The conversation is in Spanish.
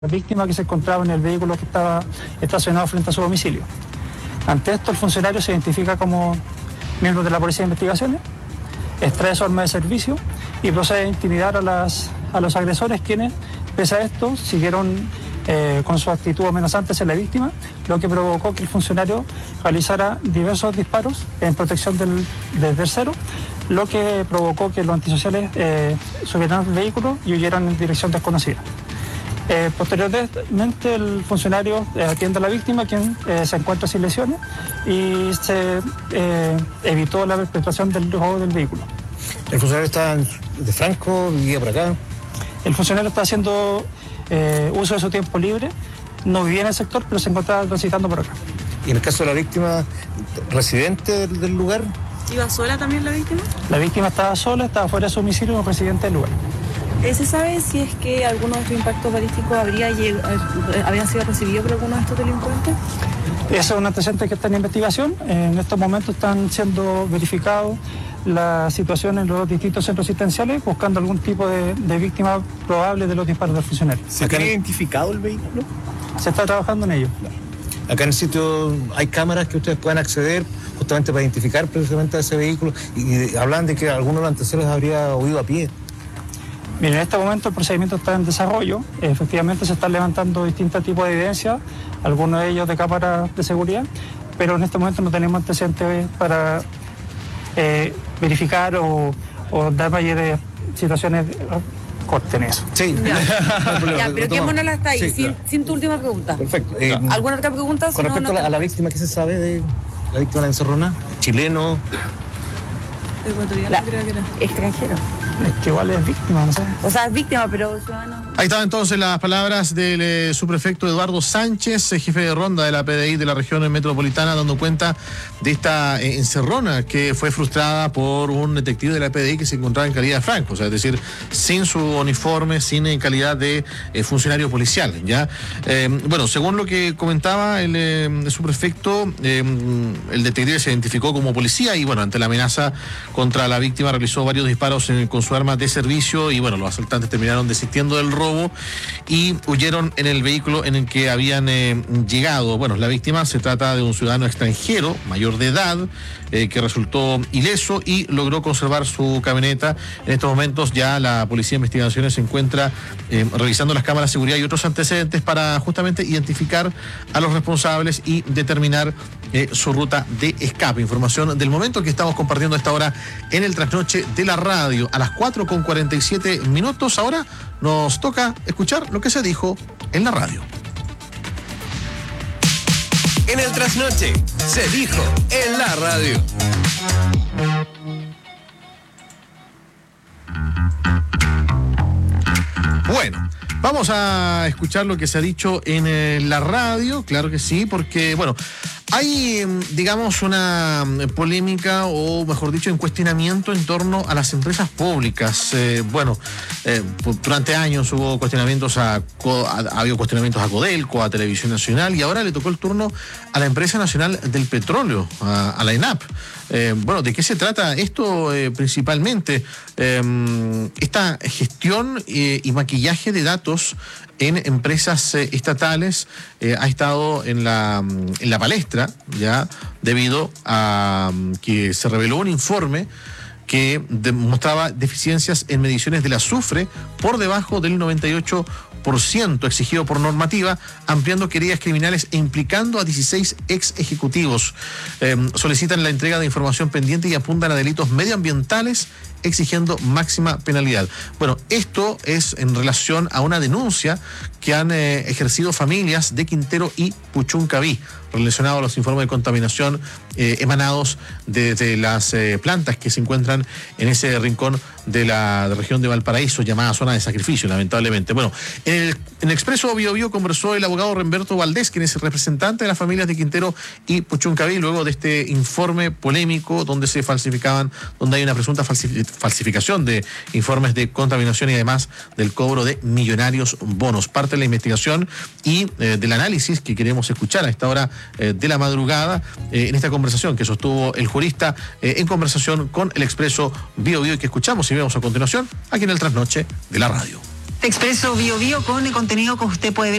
víctima que se encontraba en el vehículo que estaba estacionado frente a su domicilio. Ante esto, el funcionario se identifica como miembro de la Policía de Investigaciones, extrae su arma de servicio y procede a intimidar a los agresores, quienes, pese a esto, siguieron con su actitud amenazante hacia la víctima, lo que provocó que el funcionario realizara diversos disparos en protección del tercero, lo que provocó que los antisociales subieran al vehículo y huyeran en dirección desconocida. Posteriormente, el funcionario atiende a la víctima, quien se encuentra sin lesiones, y se evitó la perpetración del robo del vehículo. ¿El funcionario está de Franco, vivía por acá? El funcionario está haciendo uso de su tiempo libre, no vivía en el sector, pero se encontraba transitando por acá. ¿Y en el caso de la víctima, residente del lugar? ¿Iba sola también la víctima? La víctima estaba sola, estaba fuera de su domicilio, no residente del lugar. ¿Se sabe si es que alguno de estos impactos balísticos habían sido recibidos por alguno de estos delincuentes? Ese es un antecedente que está en investigación. En estos momentos están siendo verificados las situaciones en los distintos centros asistenciales, buscando algún tipo de víctima probable de los disparos del funcionario. ¿Se ha identificado el vehículo? Se está trabajando en ello. Acá en el sitio hay cámaras que ustedes puedan acceder justamente para identificar precisamente a ese vehículo, y hablan de que alguno de los antecedentes habría huido a pie. Bien, en este momento el procedimiento está en desarrollo. Efectivamente se están levantando distintos tipos de evidencia, algunos de ellos de cámaras de seguridad, pero en este momento no tenemos antecedentes para verificar o dar mayores situaciones cortes en eso. Sí. Ya, pero quedémonos hasta ahí, Sí, sin tu última pregunta. Perfecto. ¿Alguna otra pregunta? Con respecto a la víctima, ¿qué se sabe de la víctima de la encerrona? ¿Chileno? Ecuatoriano, creo que era. Extranjero. Es que igual es víctima, no sé. O sea, es víctima, pero ciudadano. Ahí estaban entonces las palabras del subprefecto Eduardo Sánchez, jefe de ronda de la PDI de la región metropolitana, dando cuenta de esta encerrona que fue frustrada por un detective de la PDI que se encontraba en calidad de franco, o sea, es decir, sin su uniforme, sin calidad de funcionario policial, ¿ya? Bueno, según lo que comentaba el subprefecto, el detective se identificó como policía y, bueno, ante la amenaza contra la víctima realizó varios disparos con su arma de servicio y, bueno, los asaltantes terminaron desistiendo del robo y huyeron en el vehículo en el que habían llegado. Bueno, la víctima se trata de un ciudadano extranjero, mayor de edad, que resultó ileso y logró conservar su camioneta. En estos momentos ya la Policía de Investigaciones se encuentra revisando las cámaras de seguridad y otros antecedentes para justamente identificar a los responsables y determinar su ruta de escape. Información del momento que estamos compartiendo a esta hora en el Trasnoche de la Radio. A las 4:47. Ahora nos toca escuchar lo que se dijo en la radio. En el Trasnoche se dijo en la radio. Bueno, vamos a escuchar lo que se ha dicho en la radio, claro que sí, porque, bueno, hay, digamos, una polémica, o mejor dicho, un cuestionamiento en torno a las empresas públicas. Durante años hubo cuestionamientos ha habido cuestionamientos a Codelco, a Televisión Nacional, y ahora le tocó el turno a la Empresa Nacional del Petróleo, a la ENAP. Bueno, ¿de qué se trata esto principalmente? Esta gestión y maquillaje de datos en empresas estatales ha estado en la palestra, ya, debido a que se reveló un informe que demostraba deficiencias en mediciones del azufre por debajo del 98% exigido por normativa, ampliando querellas criminales e implicando a 16 ex ejecutivos. Solicitan la entrega de información pendiente y apuntan a delitos medioambientales, exigiendo máxima penalidad. Bueno, esto es en relación a una denuncia que han ejercido familias de Quintero y Puchuncaví, relacionado a los informes de contaminación emanados desde las plantas que se encuentran en ese rincón de la región de Valparaíso, llamada zona de sacrificio, lamentablemente. Bueno, en el Expreso Bio Bio conversó el abogado Remberto Valdés, quien es el representante de las familias de Quintero y Puchuncaví, luego de este informe polémico donde hay una presunta falsificación de informes de contaminación y además del cobro de millonarios bonos. Parte de la investigación y del análisis que queremos escuchar a esta hora de la madrugada en esta conversación que sostuvo el jurista en conversación con el Expreso Bio Bio, y que escuchamos y vemos a continuación aquí en el Trasnoche de la Radio. Expreso Bio Bio con el contenido que usted puede ver